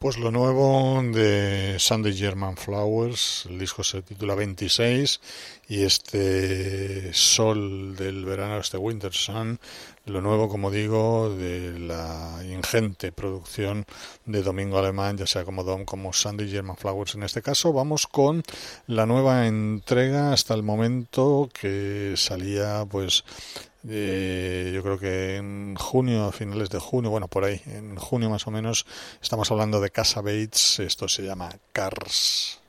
Pues lo nuevo de Sandy German Flowers, el disco se titula 26 y este sol del verano, este Winter Sun, lo nuevo, como digo, de la ingente producción de Domingo Alemán, ya sea como Dom como Sandy German Flowers en este caso. Vamos con la nueva entrega hasta el momento que salía pues yo creo que en junio, a finales de junio, bueno, por ahí, en junio más o menos, estamos hablando de Casa Bates, esto se llama Cars.